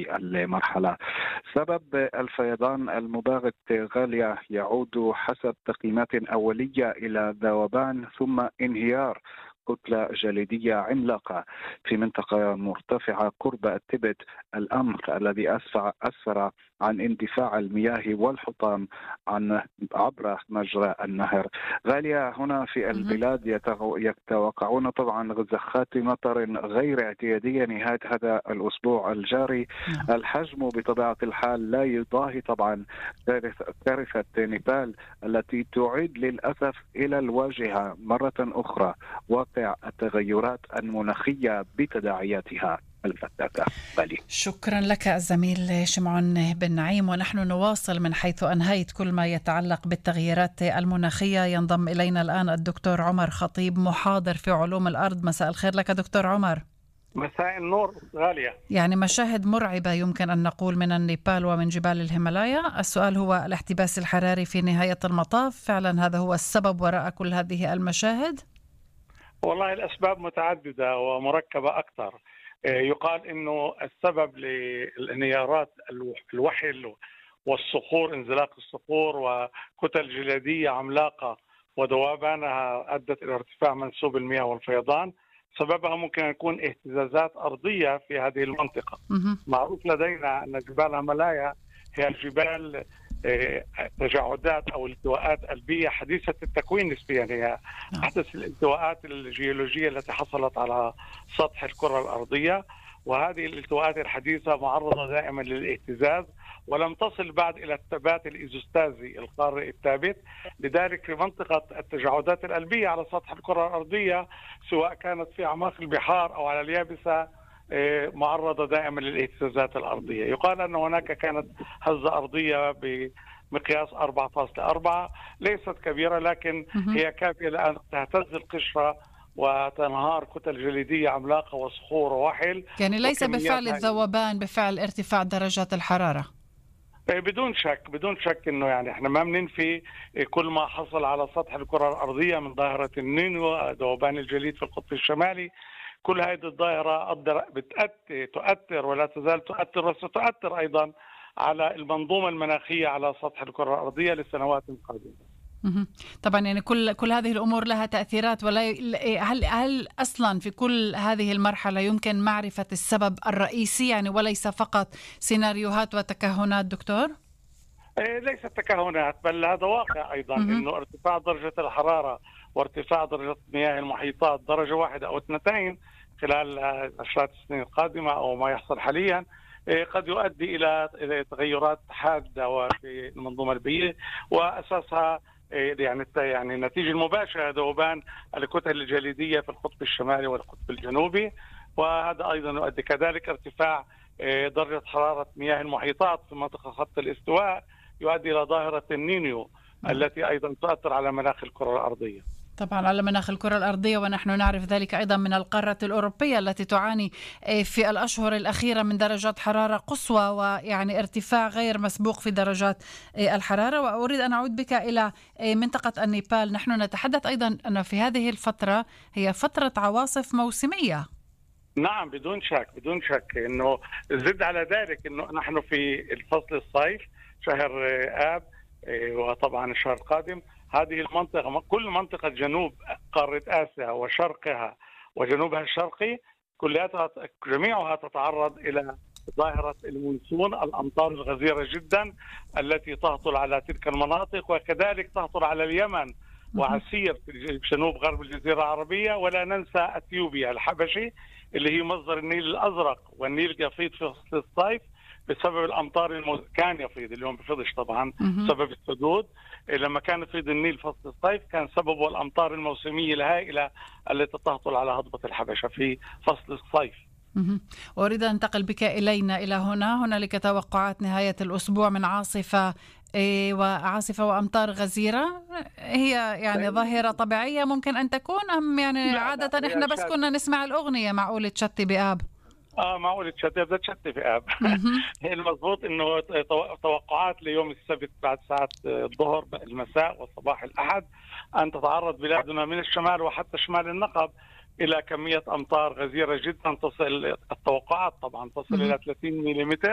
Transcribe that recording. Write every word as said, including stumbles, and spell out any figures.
هذه المرحلة. سبب الفيضان المباغت غالية يعود حسب تقييمات أولية إلى ذوبان ثم انهيار كتلة جليدية عملاقة في منطقة مرتفعة قرب التبت، الأمر الذي أسفر, أسفر عن اندفاع المياه والحطام عن عبر مجرى النهر. غالية هنا في البلاد يتوقعون طبعا زخات مطر غير اعتيادية نهاية هذا الأسبوع الجاري. الحجم بطبيعة الحال لا يضاهي طبعا كارثة نيبال التي تعيد للأسف إلى الواجهة مرة أخرى واقع التغيرات المناخية بتداعياتها الفتاكة. بالي. شكرا لك الزميل شمعون بن نعيم، ونحن نواصل من حيث أنهيت كل ما يتعلق بالتغييرات المناخية. ينضم إلينا الآن الدكتور عمر خطيب محاضر في علوم الأرض. مساء الخير لك دكتور عمر. مساء النور غالية. يعني مشاهد مرعبة يمكن أن نقول من النيبال ومن جبال الهيمالايا. السؤال هو الاحتباس الحراري في نهاية المطاف فعلا هذا هو السبب وراء كل هذه المشاهد؟ والله الأسباب متعددة ومركبة أكثر. يقال إنه السبب للانهيارات الوحل والصخور، انزلاق الصخور وكتل جليدية عملاقة وذوبانها أدت إلى ارتفاع منسوب المياه والفيضان. سببها ممكن يكون اهتزازات أرضية في هذه المنطقة. معروف لدينا أن جبال الهيمالايا هي الجبال تجاعدات أو التواءات قلبية حديثة التكوين نسبيا، هي أحدث الالتواءات الجيولوجية التي حصلت على سطح الكرة الأرضية، وهذه الالتواءات الحديثة معرضة دائما للاهتزاز ولم تصل بعد إلى الثبات الإيزوستازي القارئ الثابت. لذلك في منطقة التجاعدات القلبية على سطح الكرة الأرضية سواء كانت في أعماق البحار أو على اليابسة معرضة دائما للاهتزازات الأرضية. يقال أن هناك كانت هزة أرضية بمقياس أربعة فاصلة أربعة، ليست كبيرة لكن هي كافية لأن تهتز القشرة وتنهار كتل جليدية عملاقة وصخور ووحل. يعني ليس بفعل الذوبان، بفعل ارتفاع درجات الحرارة. بدون شك بدون شك انه يعني احنا ما بننفي كل ما حصل على سطح الكرة الأرضية من ظاهرة النينو، ذوبان الجليد في القطب الشمالي. كل هذه الظاهرة بتأثر تؤثر ولا تزال تؤثر وستؤثر أيضا على المنظومة المناخية على سطح الكرة الأرضية للسنوات القادمة. طبعا يعني كل كل هذه الأمور لها تأثيرات، ولا هل هل أصلا في كل هذه المرحلة يمكن معرفة السبب الرئيسي يعني وليس فقط سيناريوهات وتكهنات دكتور؟ ليست تكهنات بل هذا واقع أيضا. إنه ارتفاع درجة الحرارة وارتفاع درجة مياه المحيطات درجة واحدة أو اثنتين خلال عشرات السنين القادمة أو ما يحصل حاليا قد يؤدي إلى تغيرات حادة في المنظومة البيئية، وأساسها يعني يعني النتيجة المباشرة ذوبان الكتل الجليدية في القطب الشمالي والقطب الجنوبي. وهذا أيضا يؤدي كذلك ارتفاع درجة حرارة مياه المحيطات في منطقة خط الاستواء يؤدي إلى ظاهرة النينيو التي أيضا تؤثر على مناخ الكرة الأرضية. طبعا على مناخ الكرة الأرضية، ونحن نعرف ذلك أيضا من القارة الأوروبية التي تعاني في الأشهر الأخيرة من درجات حرارة قصوى ويعني ارتفاع غير مسبوق في درجات الحرارة. وأريد أن أعود بك إلى منطقة النيبال. نحن نتحدث أيضا أن في هذه الفترة هي فترة عواصف موسمية. نعم بدون شك بدون شك انه زد على ذلك انه نحن في الفصل الصيف شهر آب وطبعا الشهر القادم. هذه المنطقة كل منطقة جنوب قارة آسيا وشرقها وجنوبها الشرقي كلها جميعها تتعرض إلى ظاهرة المونسون، الأمطار الغزيرة جدا التي تهطل على تلك المناطق، وكذلك تهطل على اليمن وعسير في جنوب غرب الجزيرة العربية. ولا ننسى أثيوبيا الحبشي اللي هي مصدر النيل الأزرق، والنيل يفيض في فصل الصيف بسبب الأمطار المو... كان يفيض، اليوم بفضش طبعا بسبب السدود. لما كان يفيض النيل فصل الصيف كان سببه الأمطار الموسمية الهائلة التي تهطل على هضبة الحبشة في فصل الصيف. أريد أن أنتقل بك إلينا إلى هنا. هنالك توقعات نهاية الأسبوع من عاصفة وعاصفة وأمطار غزيرة. هي يعني ظاهرة طبيعية ممكن أن تكون أم يعني لا عادة لا إحنا بس شات. كنا نسمع الأغنية معقولة تشتي بآب. اه معقولة تشتي بدها تشتي بآب. هي المضبوط إنه توقعات ليوم السبت بعد ساعات الظهر المساء وصباح الأحد أن تتعرض بلادنا من الشمال وحتى شمال النقب إلى كمية أمطار غزيرة جدا تصل التوقعات طبعا تصل إلى ثلاثين ملم